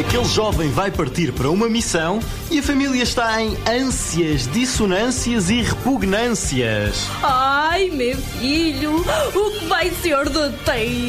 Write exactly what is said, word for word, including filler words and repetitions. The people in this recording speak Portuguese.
Aquele jovem vai partir para uma missão e a família está em ânsias, dissonâncias e repugnâncias. Ai, meu filho, o que vai ser de ti?